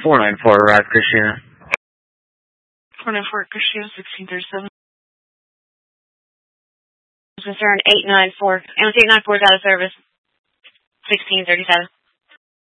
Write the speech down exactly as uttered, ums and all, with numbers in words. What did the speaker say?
four nine four, Rod Christiana. four nine four, Christiana, sixteen thirty-seven. Concern eight nine four. M eight nine four is out of service. sixteen thirty-seven.